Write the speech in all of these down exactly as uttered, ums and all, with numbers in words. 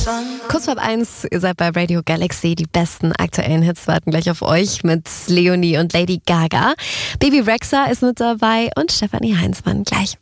Kurz vor eins, ihr seid bei Radio Galaxy. Die besten aktuellen Hits warten gleich auf euch mit Leonie und Lady Gaga. Baby Rexha ist mit dabei und Stefanie Heinzmann gleich.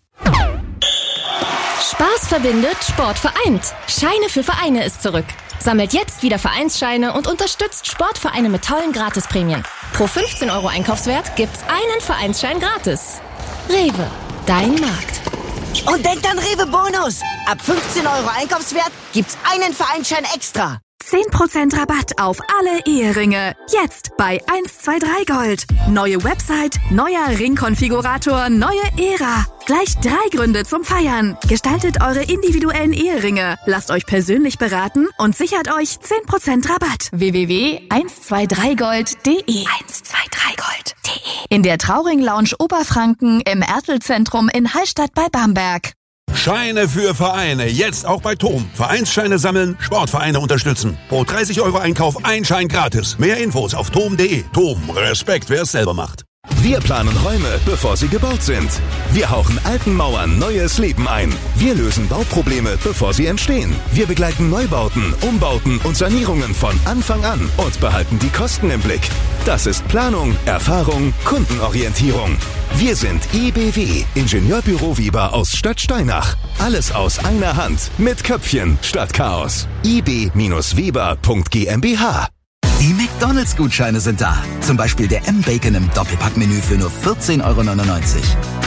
Spaß verbindet, Sport vereint. Scheine für Vereine ist zurück. Sammelt jetzt wieder Vereinsscheine und unterstützt Sportvereine mit tollen Gratisprämien. Pro fünfzehn Euro Einkaufswert gibt's einen Vereinsschein gratis. Rewe, dein Markt. Und denkt an Rewe Bonus. Ab fünfzehn Euro Einkaufswert gibt's einen Vereinsschein extra. zehn Prozent Rabatt auf alle Eheringe. Jetzt bei eins zwei drei Gold. Neue Website, neuer Ringkonfigurator, neue Ära. Gleich drei Gründe zum Feiern. Gestaltet eure individuellen Eheringe. Lasst euch persönlich beraten und sichert euch zehn Prozent Rabatt. w w w punkt eins zwei drei gold punkt d e eins zwei drei gold punkt d e In der Trauring Lounge Oberfranken im Ertelzentrum in Hallstatt bei Bamberg. Scheine für Vereine, jetzt auch bei T O M. Vereinsscheine sammeln, Sportvereine unterstützen. Pro dreißig Euro Einkauf ein Schein gratis. Mehr Infos auf tom punkt d e. T O M, Respekt, wer es selber macht. Wir planen Räume, bevor sie gebaut sind. Wir hauchen alten Mauern neues Leben ein. Wir lösen Bauprobleme, bevor sie entstehen. Wir begleiten Neubauten, Umbauten und Sanierungen von Anfang an und behalten die Kosten im Blick. Das ist Planung, Erfahrung, Kundenorientierung. Wir sind I B W, Ingenieurbüro Weber aus Stadtsteinach. Alles aus einer Hand, mit Köpfchen statt Chaos. i b Weber punkt g m b h. Die McDonalds-Gutscheine sind da. Zum Beispiel der M-Bacon im Doppelpackmenü für nur vierzehn Euro neunundneunzig.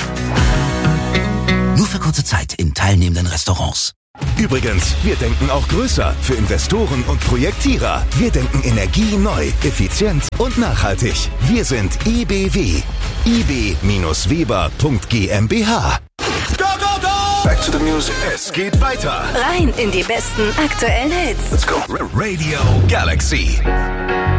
Nur für kurze Zeit in teilnehmenden Restaurants. Übrigens, wir denken auch größer für Investoren und Projektierer. Wir denken Energie neu, effizient und nachhaltig. Wir sind I B W. i b Weber punkt g m b h. Go, go, go! Back to the music. Es geht weiter. Rein in die besten aktuellen Hits. Let's go. Radio Galaxy.